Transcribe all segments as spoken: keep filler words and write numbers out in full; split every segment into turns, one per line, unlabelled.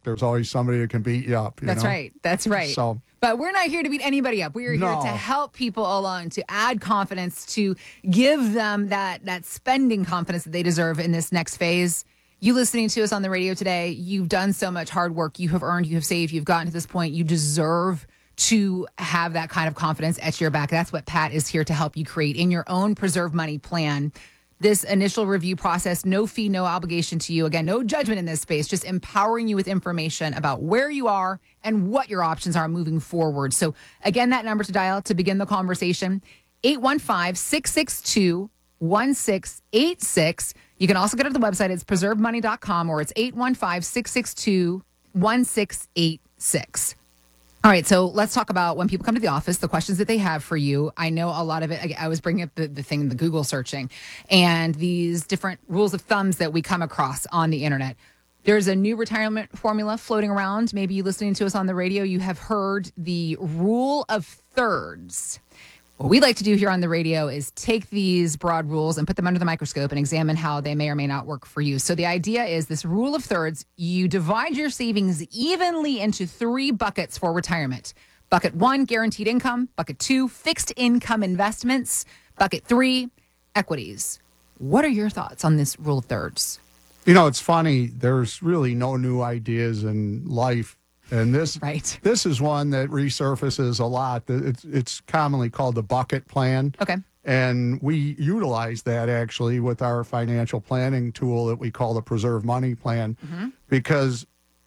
there's always somebody that can beat you up. You
That's
know?
right. That's right.
So,
but we're not here to beat anybody up. We are
No.
here to help people along, to add confidence, to give them that that spending confidence that they deserve in this next phase. You listening to us on the radio today, you've done so much hard work. You have earned, you have saved, you've gotten to this point. You deserve to have that kind of confidence at your back. That's what Pat is here to help you create in your own Preserve Money plan. This initial review process, no fee, no obligation to you. Again, no judgment in this space, just empowering you with information about where you are and what your options are moving forward. So again, that number to dial to begin the conversation, eight one five, six six two, one six eight six. You can also go to the website. It's preserve money dot com, or it's eight one five, six six two, one six eight six. All right, so let's talk about when people come to the office, the questions that they have for you. I know a lot of it, I, I was bringing up the, the thing, the Google searching, and these different rules of thumbs that we come across on the internet. There's a new retirement formula floating around. Maybe you listening to us on the radio, you have heard the rule of thirds. What we like to do here on the radio is take these broad rules and put them under the microscope and examine how they may or may not work for you. So the idea is this rule of thirds, you divide your savings evenly into three buckets for retirement. Bucket one, guaranteed income. Bucket two, fixed income investments. Bucket three, equities. What are your thoughts on this rule of thirds?
You know, it's funny. There's really no new ideas in life. And this
right.
this is one that resurfaces a lot. It's, it's commonly called the bucket plan.
Okay.
And we utilize that actually with our financial planning tool that we call the Preserve Money Plan, mm-hmm. because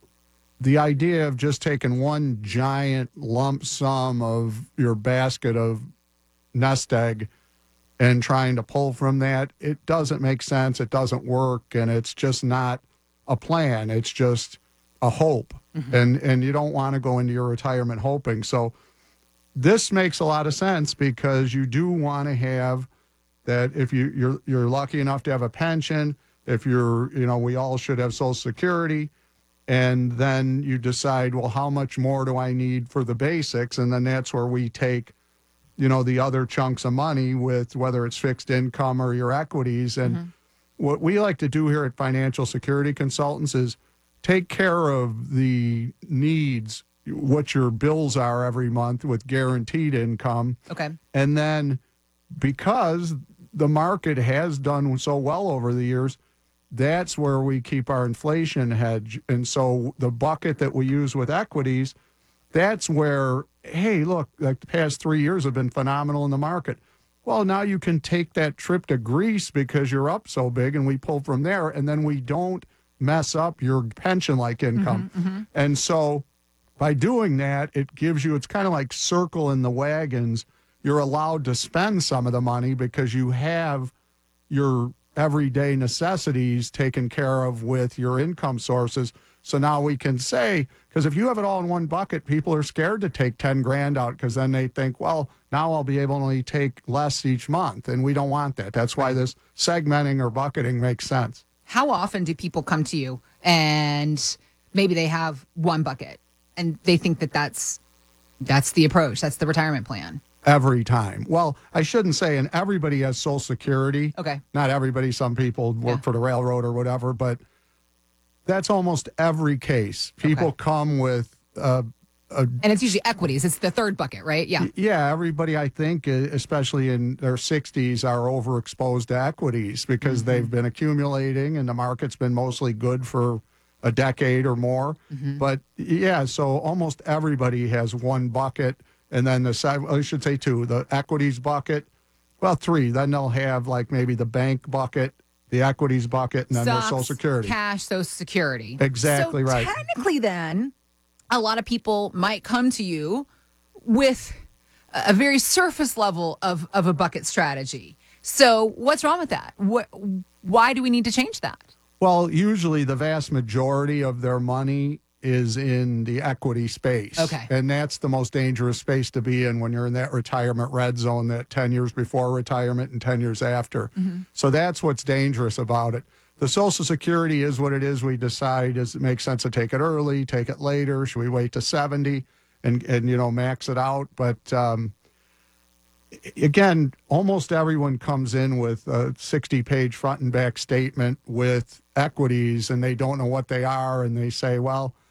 the idea of just taking one giant lump sum of your basket of nest egg and trying to pull from that, it doesn't make sense. It doesn't work. And it's just not a plan. It's just a hope. Mm-hmm. And and you don't want to go into your retirement hoping. So this makes a lot of sense because you do want to have that if you, you're you're lucky enough to have a pension, if you're, you know, we all should have Social Security, and then you decide, well, how much more do I need for the basics? And then that's where we take, you know, the other chunks of money with whether it's fixed income or your equities. And mm-hmm. what we like to do here at Financial Security Consultants is take care of the needs, what your bills are every month with guaranteed income.
Okay.
And then because the market has done so well over the years, that's where we keep our inflation hedge. And so the bucket that we use with equities, that's where, hey, look, like the past three years have been phenomenal in the market. Well, now you can take that trip to Greece because you're up so big, and we pull from there, and then we don't mess up your pension-like income. Mm-hmm, mm-hmm. And so by doing that, it gives you, it's kind of like circling the wagons. You're allowed to spend some of the money because you have your everyday necessities taken care of with your income sources. So now we can say, because if you have it all in one bucket, people are scared to take ten grand out because then they think, well, now I'll be able to only take less each month. And we don't want that. That's why this segmenting or bucketing makes sense.
How often do people come to you and maybe they have one bucket and they think that that's that's the approach, that's the retirement plan?
Every time. Well, I shouldn't say, and everybody has Social Security.
Okay.
Not everybody. Some people work yeah. for the railroad or whatever, but that's almost every case. People okay. come with uh, a...
And it's usually equities. It's the third bucket, right? Yeah.
Yeah, everybody, I think, especially in their sixties, are overexposed to equities because mm-hmm. they've been accumulating and the market's been mostly good for a decade or more. Mm-hmm. But yeah, so almost everybody has one bucket. And then the, I should say two, the equities bucket, well, three. Then they'll have like maybe the bank bucket, the equities bucket, and then
Stocks,
the Social Security.
Cash, Social Security.
Exactly
so
right.
Technically then, a lot of people might come to you with a very surface level of, of a bucket strategy. So what's wrong with that? What, why do we need to change that?
Well, usually the vast majority of their money is in the equity space.
Okay.
And that's the most dangerous space to be in when you're in that retirement red zone, that ten years before retirement and ten years after. Mm-hmm. So that's what's dangerous about it. The Social Security is what it is. We decide, does it make sense to take it early, take it later? Should we wait to seventy and, and you know, max it out? But um, again, almost everyone comes in with a sixty-page front and back statement with equities, and they don't know what they are, and they say, well,